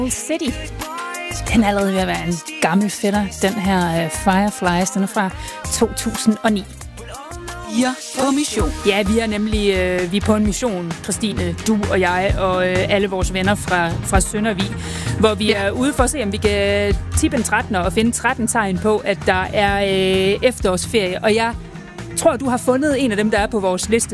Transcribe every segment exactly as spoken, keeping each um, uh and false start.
City. Den er allerede ved at være en gammel fætter, den her uh, Fireflies, den er fra to tusind og ni. Ja, på mission. Ja, vi er nemlig øh, vi er på en mission, Christine, du og jeg og øh, alle vores venner fra, fra Søndervig, hvor vi ja. er ude for at se, om vi kan tippe en trettener og finde tretten tegn på, at der er øh, efterårsferie. Og jeg tror, du har fundet en af dem, der er på vores liste.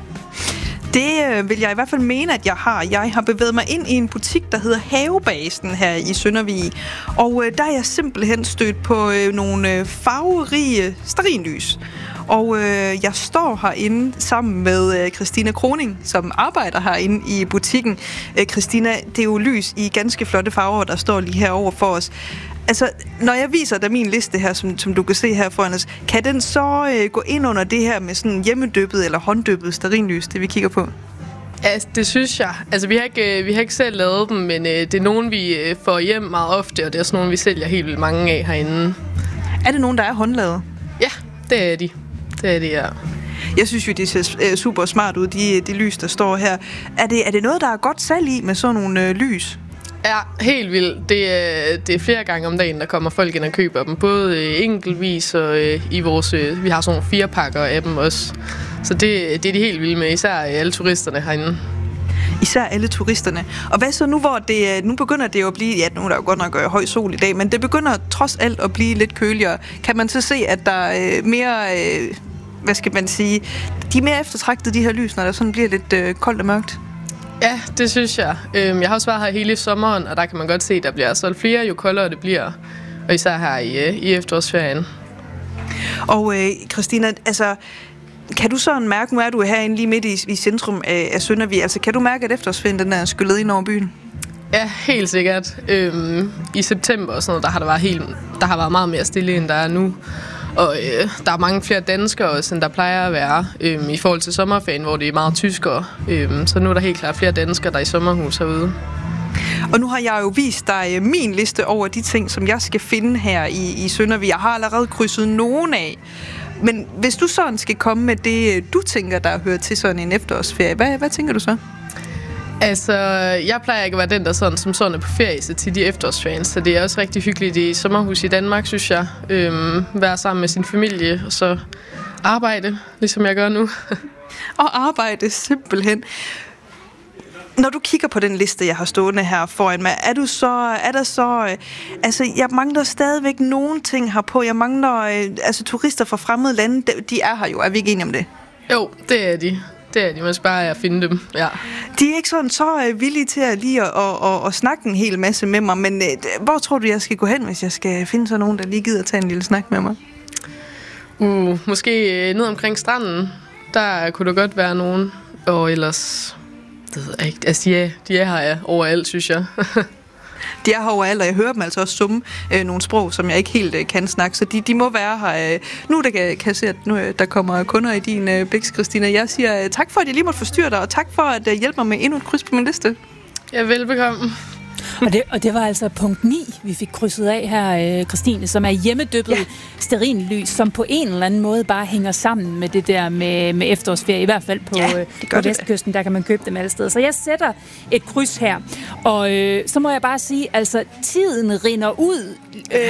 Det øh, vil jeg i hvert fald mene, at jeg har. Jeg har bevæget mig ind i en butik, der hedder Havebasen her i Søndervig. Og øh, der er jeg simpelthen stødt på øh, nogle øh, farverige stearinlys. Og øh, jeg står herinde sammen med øh, Christina Kroning, som arbejder herinde i butikken. Øh, Christina, det er jo lys i ganske flotte farver, der står lige herovre for os. Altså, når jeg viser dig min liste her, som, som du kan se her foran os, kan den så øh, gå ind under det her med sådan hjemmedøbet eller hånddøbet stearinlys, det vi kigger på? Ja, det synes jeg. Altså, vi har ikke, vi har ikke selv lavet dem, men øh, det er nogen, vi øh, får hjem meget ofte, og det er også nogen, vi sælger helt vildt mange af herinde. Er det nogen, der er håndlavet? Ja, det er de. Det er det, ja. Jeg synes jo, det ser super smart ud, de, de lys, der står her. Er det, er det noget, der er godt salg i med sådan nogle øh, lys? Ja, helt vildt. Det er, det er flere gange om dagen, der kommer folk ind og køber dem. Både øh, enkeltvis og øh, i vores... Øh, vi har sådan nogle fire pakker af dem også. Så det, det er de helt vilde med, især alle turisterne herinde. Især alle turisterne. Og hvad så nu, hvor det... Nu begynder det jo at blive... Ja, nu er der jo godt nok høj sol i dag, men det begynder trods alt at blive lidt køligere. Kan man så se, at der er mere... Øh, hvad skal man sige? De er mere eftertragtede, de her lys, når der sådan bliver lidt øh, koldt og mørkt. Ja, det synes jeg. Jeg har også været her hele sommeren, og der kan man godt se, at der bliver solgt flere, jo koldere det bliver. Og især her i, i efterårsferien. Og øh, Christina, altså, kan du sådan mærke, nu er du herinde lige midt i, i centrum af, af Søndervig, altså kan du mærke, at efterårsferien den er skyllet ind over byen? Ja, helt sikkert. Øhm, I september og sådan noget, der har der været helt, der har været meget mere stille, end der er nu. Og øh, der er mange flere danskere også, end der plejer at være øhm, i forhold til sommerferien, hvor det er meget tyskere. Øhm, så nu er der helt klart flere danskere, der er i sommerhus herude. Og nu har jeg jo vist dig min liste over de ting, som jeg skal finde her i, i Søndervig. Jeg har allerede krydset nogen af. Men hvis du sådan skal komme med det, du tænker, der hører til sådan en efterårsferie, hvad, hvad tænker du så? Altså, jeg plejer ikke at være den, der sådan, som sådan er på ferie så til de efterårsferien, så det er også rigtig hyggeligt i sommerhus i Danmark, synes jeg. Øhm, være sammen med sin familie, og så arbejde, ligesom jeg gør nu. Og arbejde, simpelthen. Når du kigger på den liste, jeg har stående her foran mig, er du så, er der så, øh, altså jeg mangler stadigvæk nogle ting her på. Jeg mangler, øh, altså turister fra fremmede lande, de, de er her jo, er vi ikke enige om det? Jo, det er de. Det er de, man skal bare at finde dem, ja. De er ikke sådan så øh, villige til at lige at, at, at, at snakke en hel masse med mig, men øh, hvor tror du, jeg skal gå hen, hvis jeg skal finde sådan nogen, der lige gider at tage en lille snak med mig? Uh, måske øh, ned omkring stranden, der kunne der godt være nogen, og ellers... Det ved jeg ikke. Altså, de er, de er her ja, overalt, synes jeg. De er her overalt, og jeg hører dem altså også summe øh, nogle sprog, som jeg ikke helt øh, kan snakke, så de, de må være her. Øh. Nu der kan, kan jeg se, at nu, øh, der kommer kunder i din øh, biks, Christina. Jeg siger øh, tak for, at jeg lige måtte forstyrre dig, og tak for at øh, hjælpe mig med endnu et kryds på min liste. Ja, velbekomme. Og det, og det var altså punkt ni, vi fik krydset af her, øh, Christine, som er hjemmedøbet ja. stearinlys, som på en eller anden måde bare hænger sammen med det der med, med efterårsferie, i hvert fald på, ja, øh, på Vestkysten, der kan man købe dem alle steder. Så jeg sætter et kryds her, og øh, så må jeg bare sige, altså tiden rinder ud. Øh,